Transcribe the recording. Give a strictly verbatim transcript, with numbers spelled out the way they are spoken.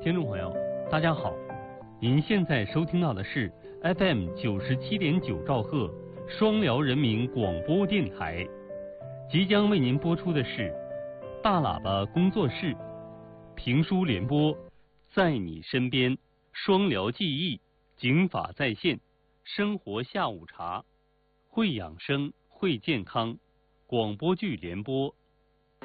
听众朋友，大家好，您现在收听到的是 F M 九十七点九兆赫双辽人民广播电台，即将为您播出的是大喇叭工作室评书联播，在你身边，双辽记忆，警法在线，生活下午茶，会养生会健康，广播剧联播，